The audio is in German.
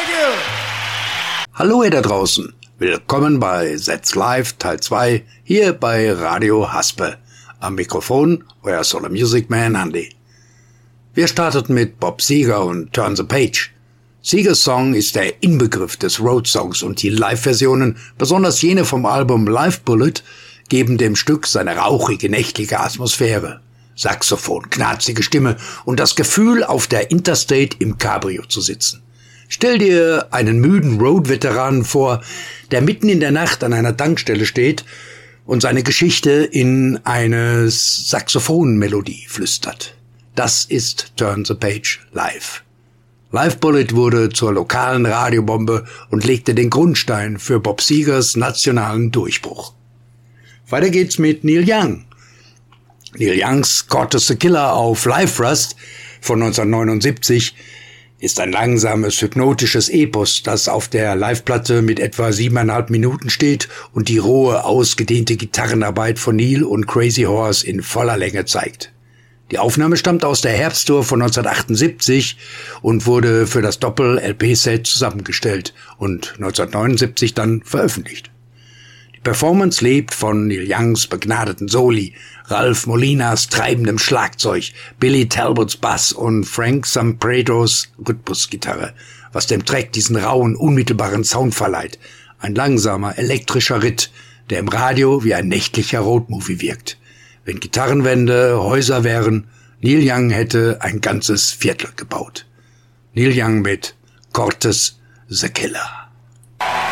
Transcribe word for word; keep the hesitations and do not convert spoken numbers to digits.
Thank you. Hallo ihr da draußen. Willkommen bei That's Live Teil zwei hier bei Radio Haspe. Am Mikrofon euer Solo Music Man Andy. Wir starteten mit Bob Seger und Turn the Page. Segers Song ist der Inbegriff des Road-Songs und die Live-Versionen, besonders jene vom Album Live Bullet, geben dem Stück seine rauchige, nächtliche Atmosphäre. Saxophon, knarzige Stimme und das Gefühl, auf der Interstate im Cabrio zu sitzen. Stell dir einen müden Road-Veteranen vor, der mitten in der Nacht an einer Tankstelle steht und seine Geschichte in eine Saxophonmelodie flüstert. Das ist Turn the Page live. Live Bullet wurde zur lokalen Radiobombe und legte den Grundstein für Bob Segers nationalen Durchbruch. Weiter geht's mit Neil Young. Neil Youngs God is the Killer auf Live Rust von neunzehnhundertneunundsiebzig ist ein langsames, hypnotisches Epos, das auf der Liveplatte mit etwa siebeneinhalb Minuten steht und die rohe, ausgedehnte Gitarrenarbeit von Neil und Crazy Horse in voller Länge zeigt. Die Aufnahme stammt aus der Herbsttour von neunzehnhundertachtundsiebzig und wurde für das Doppel-L P-Set zusammengestellt und neunzehnhundertneunundsiebzig dann veröffentlicht. Die Performance lebt von Neil Youngs begnadeten Soli, Ralph Molinas treibendem Schlagzeug, Billy Talbots Bass und Frank Zampredos Rhythmusgitarre, was dem Track diesen rauen, unmittelbaren Sound verleiht. Ein langsamer, elektrischer Ritt, der im Radio wie ein nächtlicher Roadmovie wirkt. Wenn Gitarrenwände Häuser wären, Neil Young hätte ein ganzes Viertel gebaut. Neil Young mit Cortes the Killer.